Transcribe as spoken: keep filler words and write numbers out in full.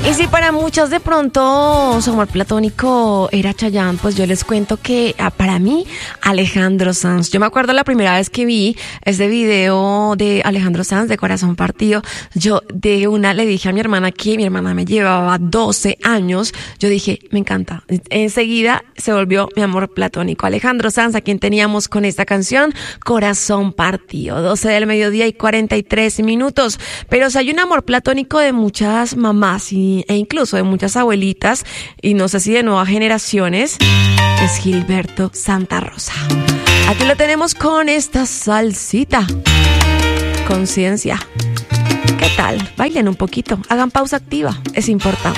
Y si para muchas de pronto su amor platónico era Chayanne, pues yo les cuento que ah, para mí Alejandro Sanz. Yo me acuerdo la primera vez que vi este video de Alejandro Sanz de Corazón Partido, yo de una le dije a mi hermana que mi hermana me llevaba doce años, yo dije, me encanta. Enseguida se volvió mi amor platónico. Alejandro Sanz, a quien teníamos con esta canción, Corazón Partido, doce del mediodía y cuarenta y tres minutos. Pero si hay un amor platónico de muchas mamás y, e incluso de muchas abuelitas, y no sé si de nuevas generaciones, es Gilberto Santa Rosa. Aquí lo tenemos con esta salsita. Conciencia. ¿Qué tal? Bailen un poquito, hagan pausa activa, es importante.